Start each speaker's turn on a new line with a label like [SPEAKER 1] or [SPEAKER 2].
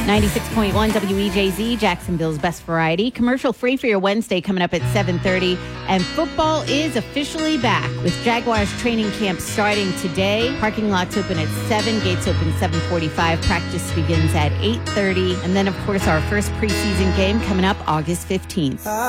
[SPEAKER 1] 96.1 WEJZ, Jacksonville's best variety. Commercial free for your Wednesday coming up at 7:30. And football is officially back with Jaguars training camp starting today. Parking lots open at 7, gates open 7:45. Practice begins at 8:30. And then, of course, our first preseason game coming up August 15th.